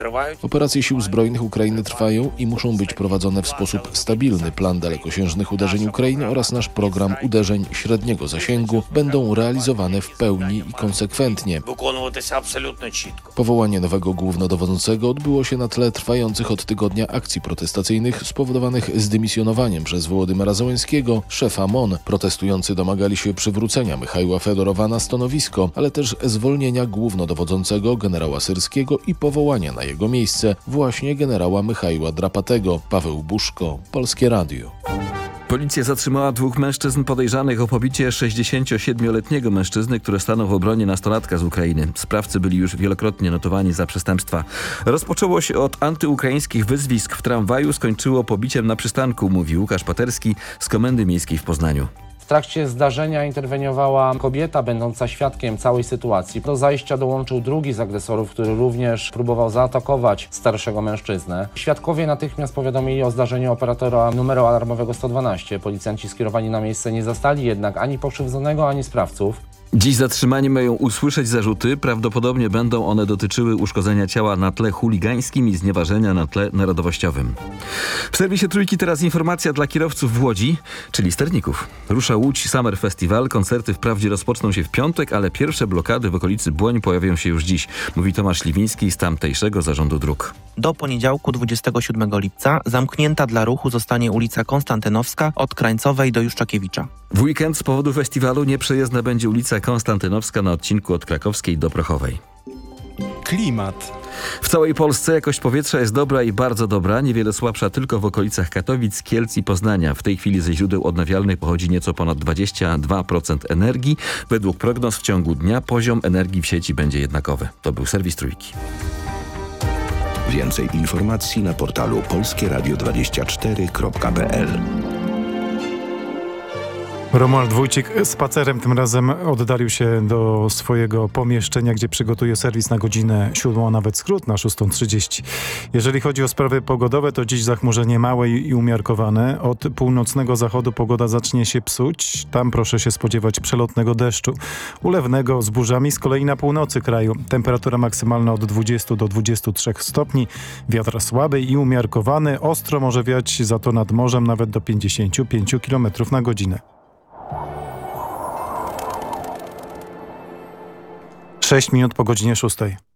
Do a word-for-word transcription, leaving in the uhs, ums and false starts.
Operacje sił zbrojnych Ukrainy trwają i muszą być prowadzone w sposób stabilny. Plan dalekosiężnych uderzeń Ukrainy oraz nasz program uderzeń średniego zasięgu będą realizowane w pełni i konsekwentnie. Powołanie nowego głównodowodzącego odbyło się na tle trwających od tygodnia akcji protestacyjnych spowodowanych zdymisjonowaniem przez Wołodymyra Zełenskiego szefa M O N. Protestujący domagali się przywrócenia Michaiła Fedorowa na stanowisko, ale też zwolnienia głównodowodzącego generała Syrskiego i powołania na jego miejsce właśnie generała Michaiła Drapatego. Paweł Buszko, Polskie Radio. Policja zatrzymała dwóch mężczyzn podejrzanych o pobicie sześćdziesięciosiedmioletniego mężczyzny, który stanął w obronie nastolatka z Ukrainy. Sprawcy byli już wielokrotnie notowani za przestępstwa. Rozpoczęło się od antyukraińskich wyzwisk w tramwaju, skończyło pobiciem na przystanku, mówi Łukasz Paterski z Komendy Miejskiej w Poznaniu. W trakcie zdarzenia interweniowała kobieta będąca świadkiem całej sytuacji. Do zajścia dołączył drugi z agresorów, który również próbował zaatakować starszego mężczyznę. Świadkowie natychmiast powiadomili o zdarzeniu operatora numeru alarmowego sto dwanaście. Policjanci skierowani na miejsce nie zastali jednak ani pokrzywdzonego, ani sprawców. Dziś zatrzymani mają usłyszeć zarzuty. Prawdopodobnie będą one dotyczyły uszkodzenia ciała na tle chuligańskim i znieważenia na tle narodowościowym. W serwisie Trójki teraz informacja dla kierowców w Łodzi, czyli sterników. Rusza Łódź Summer Festival. Koncerty wprawdzie rozpoczną się w piątek, ale pierwsze blokady w okolicy Błoń pojawią się już dziś, mówi Tomasz Śliwiński z tamtejszego zarządu dróg. Do poniedziałku dwudziestego siódmego lipca zamknięta dla ruchu zostanie ulica Konstantynowska od Krańcowej do Juszczakiewicza. W weekend z powodu festiwalu nieprzejezdna będzie ulica Konstantynowska na odcinku od Krakowskiej do Prochowej. Klimat. W całej Polsce jakość powietrza jest dobra i bardzo dobra, niewiele słabsza tylko w okolicach Katowic, Kielc i Poznania. W tej chwili ze źródeł odnawialnych pochodzi nieco ponad dwadzieścia dwa procent energii. Według prognoz w ciągu dnia poziom energii w sieci będzie jednakowy. To był serwis Trójki. Więcej informacji na portalu polskie radio dwadzieścia cztery kropka p l. Romuald Wójcik spacerem tym razem oddalił się do swojego pomieszczenia, gdzie przygotuje serwis na godzinę siódmą, a nawet skrót na szóstą trzydzieści. Jeżeli chodzi o sprawy pogodowe, to dziś zachmurzenie małe i umiarkowane. Od północnego zachodu pogoda zacznie się psuć. Tam proszę się spodziewać przelotnego deszczu. Ulewnego z burzami z kolei na północy kraju. Temperatura maksymalna od dwudziestu do dwudziestu trzech stopni. Wiatr słaby i umiarkowany. Ostro może wiać za to nad morzem nawet do pięćdziesięciu pięciu kilometrów na godzinę. sześć minut po godzinie szóstej.